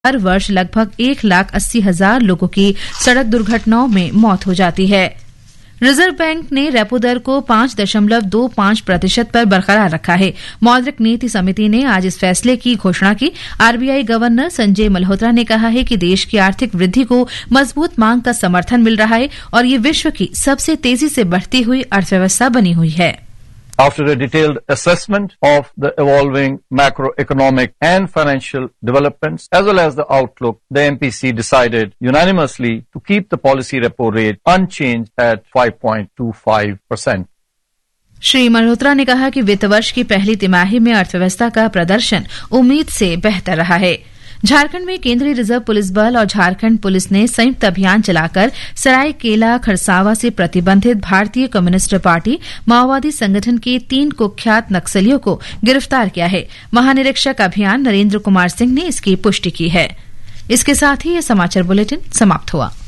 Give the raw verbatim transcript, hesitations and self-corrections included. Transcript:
हर वर्ष लगभग एक लाख अस्सी हजार लोगों की सड़क दुर्घटनाओं में मौत हो जाती है। रिजर्व बैंक ने रेपो दर को पांच दशमलव दो पांच प्रतिशत पर बरकरार रखा है। मौद्रिक नीति समिति ने आज इस फैसले की घोषणा की। आरबीआई गवर्नर संजय मल्होत्रा ने कहा है कि देश की आर्थिक वृद्धि को मजबूत मांग का समर्थन मिल रहा है और ये विश्व की सबसे तेजी से बढ़ती हुई अर्थव्यवस्था बनी हुई है। After a detailed assessment of the evolving macroeconomic and financial developments as well as the outlook, the M P C decided unanimously to keep the policy repo rate unchanged at five point two five percent. Shri Malhotra ने कहा कि वित्त वर्ष की पहली तिमाही में अर्थव्यवस्था का प्रदर्शन उम्मीद से बेहतर रहा है। झारखंड में केंद्रीय रिजर्व पुलिस बल और झारखंड पुलिस ने संयुक्त अभियान चलाकर सरायकेला खरसावा से प्रतिबंधित भारतीय कम्युनिस्ट पार्टी माओवादी संगठन के तीन कुख्यात नक्सलियों को गिरफ्तार किया है। महानिरीक्षक अभियान नरेंद्र कुमार सिंह ने इसकी पुष्टि की है। इसके साथ ही यह समाचार बुलेटिन समाप्त हुआ।